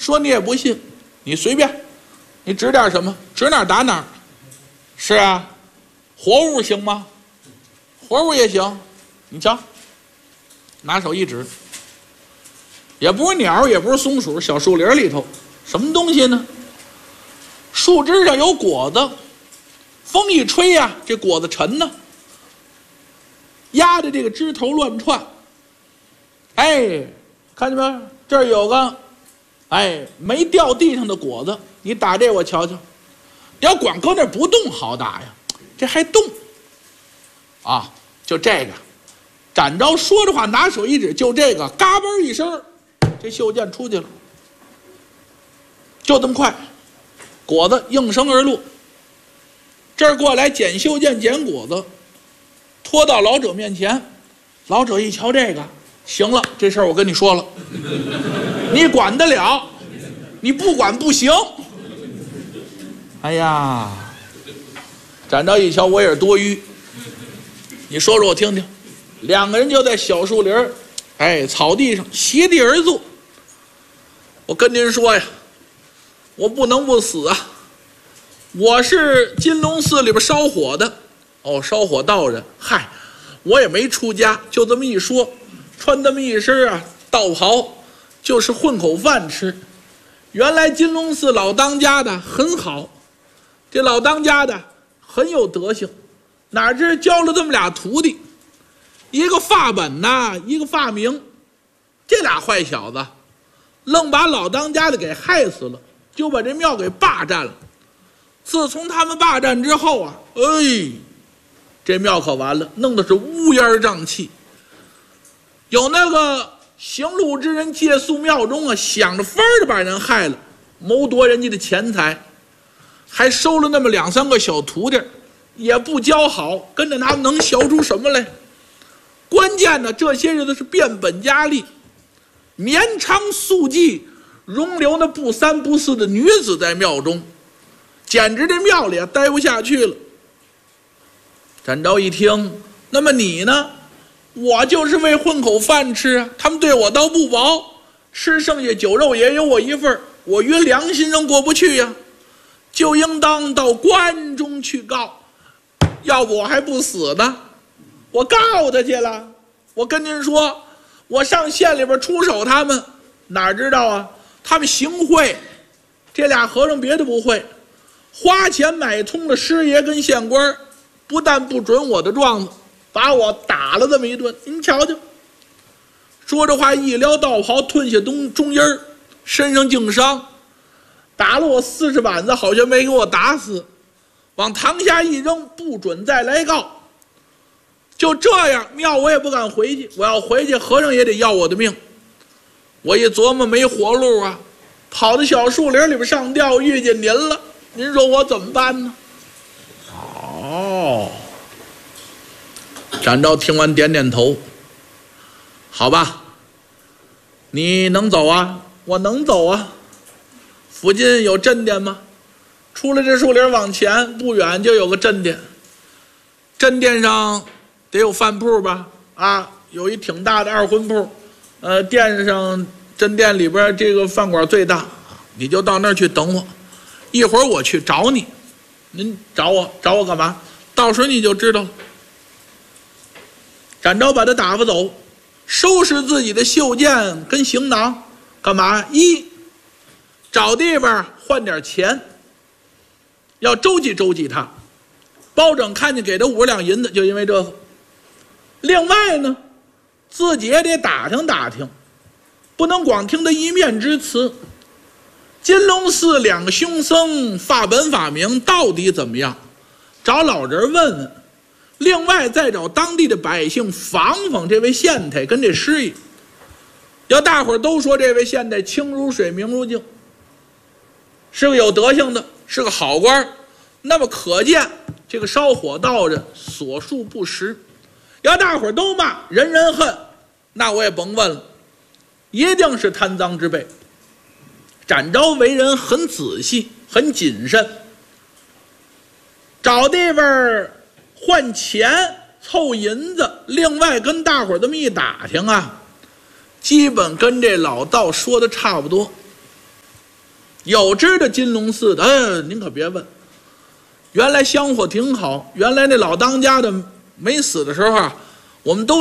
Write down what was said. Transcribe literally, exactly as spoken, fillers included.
说你也不信，你随便，你指点什么，指哪儿打哪儿。是啊，活物行吗？活物也行，你瞧，拿手一指，也不是鸟，也不是松鼠，小树林里头，什么东西呢？树枝上有果子，风一吹呀、啊，这果子沉呢，压着这个枝头乱窜。哎，看见没？这儿有个，哎，没掉地上的果子，你打这我瞧瞧。你要光搁那不动好打呀，这还动啊！就这个，展昭说着话，拿手一指，就这个，嘎嘣一声，这袖箭出去了，就这么快，果子应声而落。这儿过来捡袖箭，捡果子，拖到老者面前。老者一瞧这个，行了，这事儿我跟你说了，你管得了，你不管不行。哎呀，展昭一瞧，我也是多余，你说说我听听。两个人就在小树林，哎，草地上席地而坐。我跟您说呀，我不能不死啊！我是金龙寺里边烧火的，哦，烧火道人。嗨，我也没出家，就这么一说，穿这么一身啊道袍，就是混口饭吃。原来金龙寺老当家的很好，这老当家的很有德行，哪知教了这么俩徒弟，一个发本呐，一个发明，这俩坏小子愣把老当家的给害死了，就把这庙给霸占了。自从他们霸占之后啊，哎，这庙可完了，弄的是乌烟瘴气。有那个行路之人借宿庙中啊，想着法儿的把人害了，谋夺人家的钱财，还收了那么两三个小徒弟，也不教好，跟着他们能学出什么来？关键呢，这些日子是变本加厉，绵长宿祭，容留那不三不四的女子在庙中，简直这庙里啊待不下去了。展昭一听，那么你呢？我就是为混口饭吃啊，他们对我倒不薄，吃剩下酒肉也有我一份，我于良心上过不去呀、啊，就应当到关中去告，要不我还不死呢。我告他去了，我跟您说，我上县里边出手他们，哪知道啊，他们行贿，这俩和尚别的不会，花钱买通了师爷跟县官，不但不准我的状子，把我打了这么一顿，您瞧瞧。说这话一撩道袍，褪下中中音儿，身上净伤，打了我四十板子，好像没给我打死，往堂下一扔，不准再来告。就这样，庙我也不敢回去，我要回去，和尚也得要我的命。我一琢磨没活路啊，跑到小树林里边上吊，遇见您了，您说我怎么办呢？哦，展昭听完点点头，好吧，你能走啊？我能走啊。附近有镇店吗？出了这树林往前不远就有个镇店，镇店上得有饭铺吧？啊，有一挺大的二婚铺，呃，店上镇店里边这个饭馆最大，你就到那儿去等我，一会儿我去找你。您找我找我干嘛？到时候你就知道了。展昭把他打发走，收拾自己的袖剑跟行囊，干嘛？一找地方换点钱，要周济周济他，包拯看见给他五十两银子，就因为这个。另外呢，自己也得打听打听，不能光听他一面之词。金龙寺两个凶僧法本法明到底怎么样？找老人问问。另外再找当地的百姓访访这位县太跟这师爷，要大伙儿都说这位县太清如水明如镜，是个有德行的，是个好官，那么可见这个烧火道人所述不实。要大伙儿都骂，人人恨，那我也甭问了，一定是贪赃之辈。展昭为人很仔细，很谨慎，找地方换钱凑银子，另外跟大伙儿这么一打听啊，基本跟这老道说的差不多。 有知道金龙寺的，哎，您可别问，原来香火挺好，原来那老当家的没死的时候啊，我们都